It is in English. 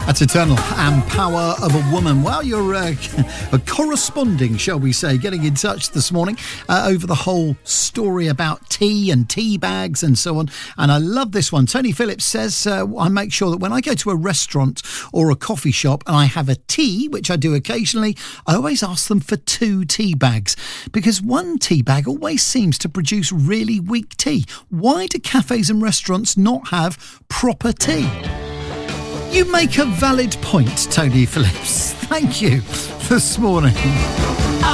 That's Eternal and Power of a Woman. Well, you're corresponding, shall we say, getting in touch this morning over the whole story about tea and tea bags and so on. And I love this one. Tony Phillips says, I make sure that when I go to a restaurant or a coffee shop and I have a tea, which I do occasionally, I always ask them for 2 tea bags because one tea bag always seems to produce really weak tea. Why do cafes and restaurants not have proper tea? You make a valid point, Tony Phillips. Thank you this morning.